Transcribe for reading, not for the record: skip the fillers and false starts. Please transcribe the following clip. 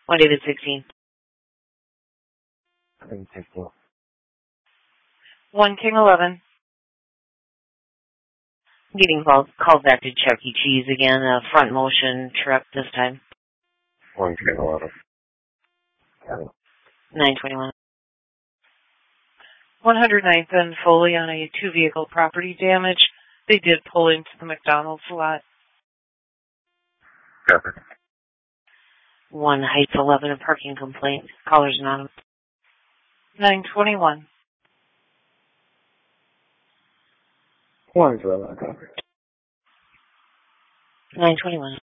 1 David 16. I think 16. 1 King 11. Getting called back to Chuck E. Cheese again. A front motion truck this time. 1 King 11. 921. 109th and Foley on a 2-vehicle property damage. They did pull into the McDonald's lot. Copy. 1 Heights 11, a parking complaint. Callers anonymous. 921. 1 11. Copy. 921.